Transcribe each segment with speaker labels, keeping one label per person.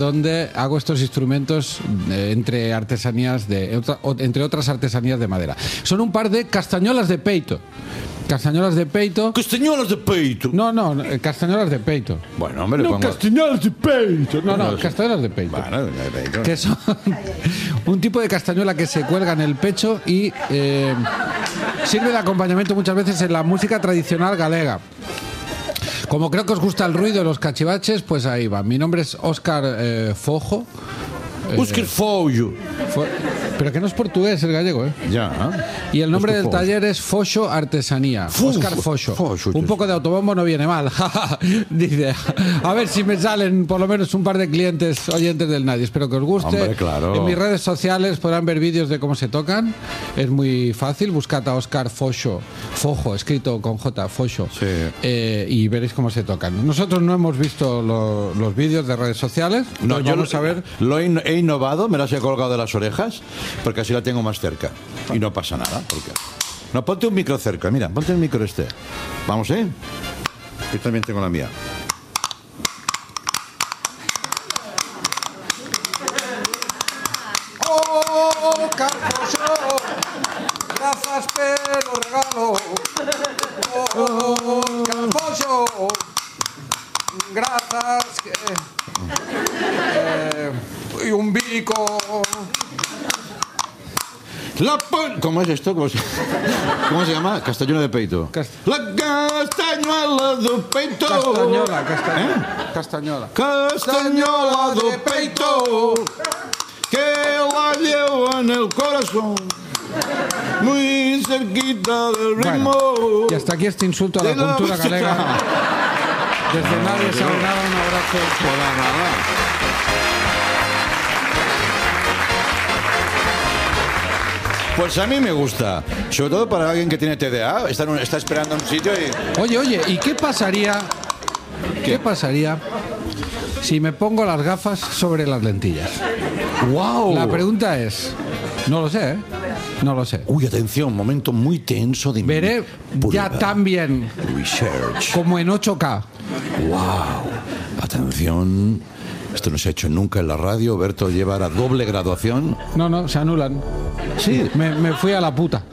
Speaker 1: donde hago estos instrumentos entre otras artesanías de madera. Son un par de castañolas de peito. Castañolas de peito.
Speaker 2: ¿Castañolas de peito?
Speaker 1: No, castañolas de peito.
Speaker 2: Bueno, hombre, le
Speaker 1: no,
Speaker 2: pongo...
Speaker 1: castañolas de peito. No, castañolas de peito.
Speaker 2: Bueno, de peito.
Speaker 1: Que son un tipo de castañuela que se cuelga en el pecho y sirve de acompañamiento muchas veces en la música tradicional galega. Como creo que os gusta el ruido de los cachivaches, pues ahí va. Mi nombre es Óscar Fojo.
Speaker 2: Óscar Fojo.
Speaker 1: Pero que no es portugués, el gallego, ¿eh?
Speaker 2: Ya.
Speaker 1: Y el nombre del taller es Foxo Artesanía. Óscar Foxo. Un poco de autobombo no viene mal. Dice, a ver si me salen por lo menos un par de clientes oyentes del Nadie. Espero que os guste.
Speaker 2: Hombre, claro.
Speaker 1: En mis redes sociales podrán ver vídeos de cómo se tocan. Es muy fácil. Buscad a Óscar Foxo. Fojo, escrito con J, Foxo.
Speaker 2: Sí.
Speaker 1: Y veréis cómo se tocan. Nosotros no hemos visto los vídeos de redes sociales.
Speaker 2: No, yo
Speaker 1: vamos a ver.
Speaker 2: Lo he innovado, me las he colgado de las orejas, porque así la tengo más cerca. Y no pasa nada. Porque... No, ponte un micro cerca, mira, ponte el micro este. Vamos, ¿eh? Yo también tengo la mía.
Speaker 1: Oh, Carcoso, gracias pelo regalo. Oh, Carcoso, gracias. Y un bico.
Speaker 2: ¿Cómo es esto? ¿Cómo se llama? Castañuela de peito. La castañuela de peito.
Speaker 1: Castañola.
Speaker 2: Castañola de peito, que la llevo en el corazón, muy cerquita del ritmo.
Speaker 1: Bueno, y hasta aquí este insulto a la cultura galega. Desde Nadie se un abrazo.
Speaker 2: Por nada. Pues a mí me gusta, sobre todo para alguien que tiene TDA, está esperando en un sitio y...
Speaker 1: Oye, ¿y qué pasaría si me pongo las gafas sobre las lentillas?
Speaker 2: ¡Wow!
Speaker 1: La pregunta es, no lo sé, ¿eh? No lo sé.
Speaker 2: Uy, atención, momento muy tenso de...
Speaker 1: Veré ya tan bien
Speaker 2: Research.
Speaker 1: como en 8K.
Speaker 2: ¡Wow! Atención... Esto no se ha hecho nunca en la radio. Berto lleva la doble graduación.
Speaker 1: No, se anulan.
Speaker 2: Sí.
Speaker 1: Me fui a la puta.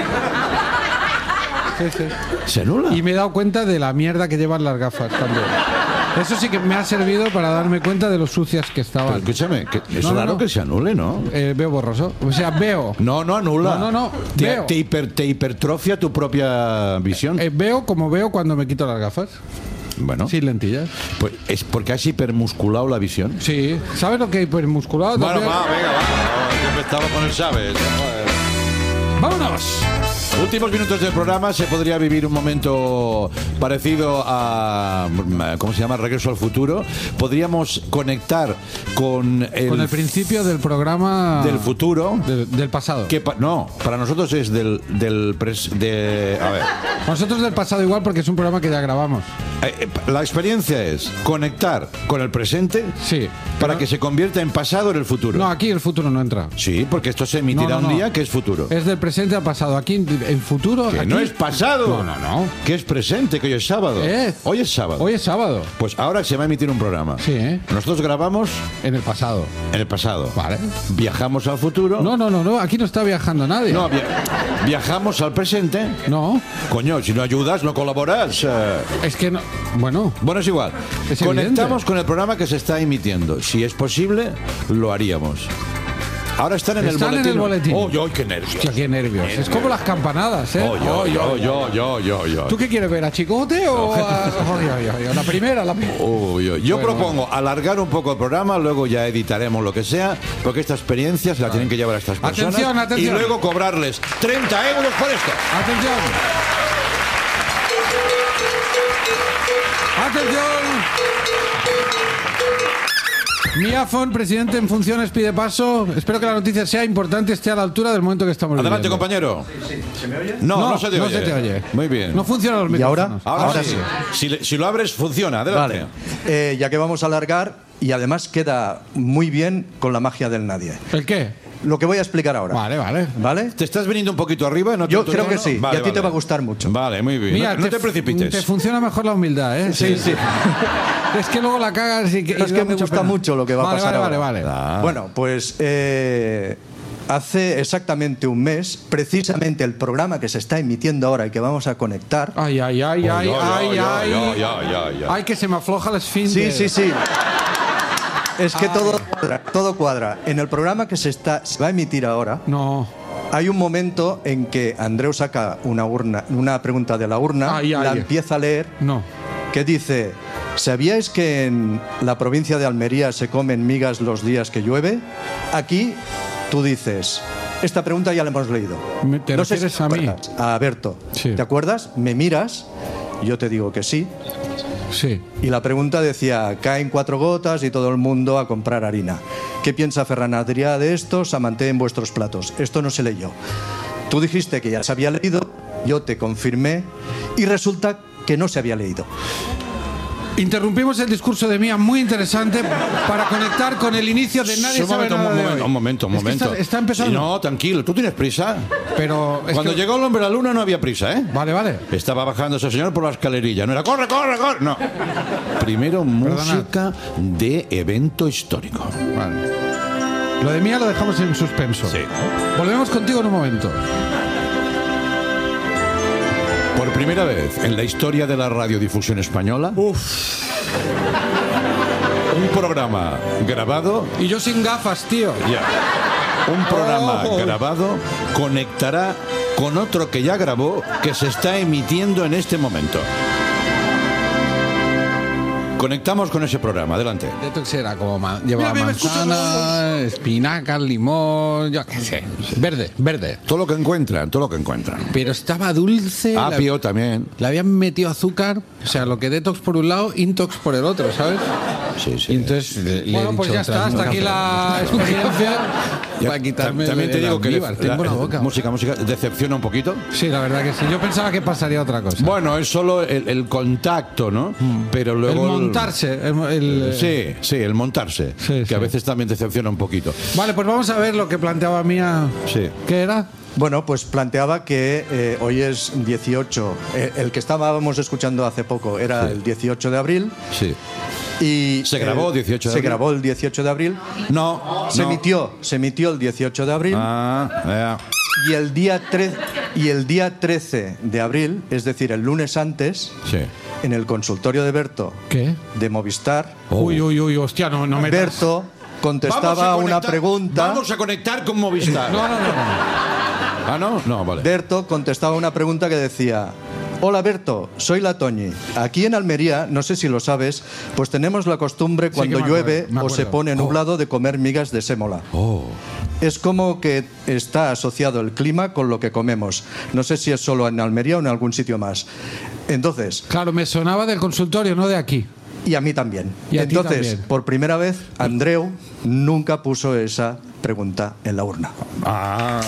Speaker 1: Sí.
Speaker 2: ¿Se anula?
Speaker 1: Y me he dado cuenta de la mierda que llevan las gafas también. Eso sí que me ha servido para darme cuenta de lo sucias que estaban.
Speaker 2: Pero escúchame, es raro que se anule, ¿no?
Speaker 1: Veo borroso. O sea, veo.
Speaker 2: No anula.
Speaker 1: No. Veo.
Speaker 2: Te hipertrofia tu propia visión.
Speaker 1: Veo como veo cuando me quito las gafas.
Speaker 2: Bueno.
Speaker 1: Sin lentillas.
Speaker 2: Pues es porque has hipermusculado la visión.
Speaker 1: Sí. ¿Sabes lo que es hipermusculado?
Speaker 2: Bueno, venga, va. Yo empezaba con el sabes.
Speaker 1: ¡Vámonos!
Speaker 2: Últimos minutos del programa. Se podría vivir un momento parecido a... ¿Cómo se llama? Regreso al futuro. Podríamos conectar con el
Speaker 1: principio del programa...
Speaker 2: Del futuro.
Speaker 1: Del pasado.
Speaker 2: No, para nosotros es a ver.
Speaker 1: Nosotros del pasado igual porque es un programa que ya grabamos.
Speaker 2: La experiencia es conectar con el presente.
Speaker 1: Sí.
Speaker 2: Para que se convierta en pasado en el futuro.
Speaker 1: No, aquí el futuro no entra.
Speaker 2: Sí, porque esto se emitirá un día que es futuro.
Speaker 1: Es del presente al pasado. Aquí en futuro...
Speaker 2: Que
Speaker 1: aquí...
Speaker 2: no es pasado.
Speaker 1: No.
Speaker 2: Que es presente, que hoy es sábado. Hoy es sábado.
Speaker 1: Hoy es sábado.
Speaker 2: Pues ahora se va a emitir un programa.
Speaker 1: Sí, ¿eh?
Speaker 2: Nosotros grabamos...
Speaker 1: En el pasado.
Speaker 2: En el pasado.
Speaker 1: Vale.
Speaker 2: Viajamos al futuro.
Speaker 1: No. Aquí no está viajando nadie.
Speaker 2: No, viajamos al presente.
Speaker 1: No.
Speaker 2: Coño, si no ayudas, no colaboras.
Speaker 1: Es que no... Bueno,
Speaker 2: es igual.
Speaker 1: Es
Speaker 2: Conectamos
Speaker 1: evidente.
Speaker 2: con el programa que se está emitiendo. Si es posible, lo haríamos. Ahora están en el boletín.
Speaker 1: ¡Oh,
Speaker 2: qué nervios!
Speaker 1: Hostia, qué nervios! Es como las campanadas, ¿eh?
Speaker 2: Yo.
Speaker 1: ¿Tú qué quieres ver? ¿A Chicote o a... La primera?
Speaker 2: Yo propongo alargar un poco el programa, luego ya editaremos lo que sea, porque esta experiencia se la tienen que llevar a estas personas.
Speaker 1: Atención.
Speaker 2: Y luego cobrarles 30 euros por esto.
Speaker 1: ¡Atención! Miafon, presidente en funciones, pide paso. Espero que la noticia sea importante, esté a la altura del momento que estamos viviendo.
Speaker 2: Adelante, compañero.
Speaker 3: ¿Se me oye?
Speaker 2: No se te oye.
Speaker 1: No se te oye.
Speaker 2: Muy bien.
Speaker 1: No funcionan los micrófonos.
Speaker 3: ¿Y ahora?
Speaker 2: Ahora sí. Si lo abres, funciona. Adelante.
Speaker 3: Vale. Ya que vamos a alargar, y además queda muy bien con la magia del nadie.
Speaker 1: ¿El qué?
Speaker 3: lo que voy a explicar ahora.
Speaker 1: Vale.
Speaker 3: ¿Vale?
Speaker 2: ¿Te estás viniendo un poquito arriba? ¿No
Speaker 3: Yo creo que sí,
Speaker 2: Vale,
Speaker 3: y a ti te va a gustar mucho.
Speaker 2: Vale, muy bien.
Speaker 1: Mira,
Speaker 2: no te precipites.
Speaker 1: Te funciona mejor la humildad, ¿eh?
Speaker 3: Sí.
Speaker 1: Es que luego la cagas y
Speaker 3: Es que me gusta mucho lo que va a pasar ahora.
Speaker 1: Vale.
Speaker 3: Bueno, pues hace exactamente un mes, precisamente el programa que se está emitiendo ahora y que vamos a conectar.
Speaker 1: Ay, que se me afloja la esfínter.
Speaker 3: Sí. Es que todo cuadra. En el programa que se va a emitir ahora,
Speaker 1: No.
Speaker 3: hay un momento en que Andreu saca una pregunta de la urna, la empieza a leer, que dice: ¿sabíais que en la provincia de Almería se comen migas los días que llueve? Aquí tú dices, esta pregunta ya la hemos leído.
Speaker 1: ¿Te refieres a mí?
Speaker 3: A Berto.
Speaker 1: Sí.
Speaker 3: ¿Te acuerdas? Me miras, yo te digo que sí.
Speaker 1: Sí.
Speaker 3: Y la pregunta decía, caen 4 gotas y todo el mundo a comprar harina. ¿Qué piensa Ferran Adrià de esto? Samanté en vuestros platos. Esto no se leyó. Tú dijiste que ya se había leído, yo te confirmé y resulta que no se había leído.
Speaker 1: Interrumpimos el discurso de Mía, muy interesante, para conectar con el inicio de Nadie sabe nada de hoy.
Speaker 2: Un momento.
Speaker 1: Es que está empezando.
Speaker 2: Sí, no, tranquilo, tú tienes prisa.
Speaker 1: Pero
Speaker 2: Cuando llegó el hombre a la luna no había prisa, ¿eh?
Speaker 1: Vale.
Speaker 2: Estaba bajando ese señor por la escalerilla. No era corre. No. Primero música de evento histórico.
Speaker 1: Vale. Lo de Mía lo dejamos en suspenso.
Speaker 2: Sí.
Speaker 1: Volvemos contigo en un momento.
Speaker 2: Por primera vez en la historia de la radiodifusión española, un programa grabado.
Speaker 1: Y yo sin gafas, tío.
Speaker 2: Un programa grabado conectará con otro que ya grabó, que se está emitiendo en este momento. Conectamos con ese programa, adelante.
Speaker 1: Detox era como llevaba manzana, espinacas, limón, yo qué sé. Verde.
Speaker 2: Todo lo que encuentran.
Speaker 1: Pero estaba dulce.
Speaker 2: Apio también.
Speaker 1: Le habían metido azúcar, o sea, lo que detox por un lado, intox por el otro, ¿sabes?
Speaker 2: Sí.
Speaker 1: Y entonces bueno, pues ya está, hasta aquí la experiencia. Para quitarme
Speaker 2: también te digo que
Speaker 1: tengo una boca.
Speaker 2: Música decepciona un poquito.
Speaker 1: Sí, la verdad que sí. Yo pensaba que pasaría otra cosa.
Speaker 2: Bueno, es solo el contacto, ¿no? Pero luego
Speaker 1: el montarse.
Speaker 2: Sí, el montarse. Que a veces también decepciona un poquito.
Speaker 1: Vale, pues vamos a ver lo que planteaba Mía.
Speaker 2: Sí.
Speaker 1: ¿Qué era?
Speaker 3: Bueno, pues planteaba que hoy es 18. El que estábamos escuchando hace poco era el 18 de abril.
Speaker 2: Sí.
Speaker 3: Y
Speaker 2: ¿Se grabó 18 de abril?
Speaker 3: Se grabó el 18 de abril.
Speaker 2: No.
Speaker 3: Se emitió el 18 de abril. Y el día 13 de abril, es decir, el lunes antes, en el consultorio de Berto,
Speaker 1: ¿qué?
Speaker 3: De Movistar.
Speaker 1: Uy, hostia, no me
Speaker 3: Berto contestaba una pregunta.
Speaker 2: Vamos a conectar con Movistar.
Speaker 1: No.
Speaker 2: No, vale.
Speaker 3: Berto contestaba una pregunta que decía: hola Berto, soy la Toñi. Aquí en Almería, no sé si lo sabes, pues tenemos la costumbre cuando llueve o se pone nublado de comer migas de sémola. Es como que está asociado el clima con lo que comemos. No sé si es solo en Almería o en algún sitio más. Entonces...
Speaker 1: Claro, me sonaba del consultorio, no de aquí.
Speaker 3: Y a mí también.
Speaker 1: Y a ti
Speaker 3: entonces,
Speaker 1: también.
Speaker 3: por primera vez, Andreu nunca puso esa pregunta en la urna.